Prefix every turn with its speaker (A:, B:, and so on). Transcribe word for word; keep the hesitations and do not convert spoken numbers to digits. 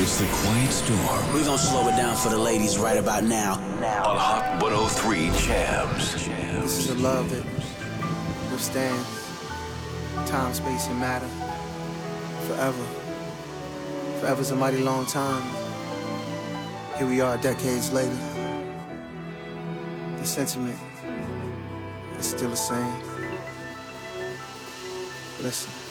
A: It's the Quiet Storm.
B: We're gonna slow it down for the ladies right about now.
A: Now. On Hot one oh three Jams.
C: This is a love that withstands time, space, and matter. Forever. Forever's a mighty long time. Here we are decades later. The sentiment is still the same. Listen.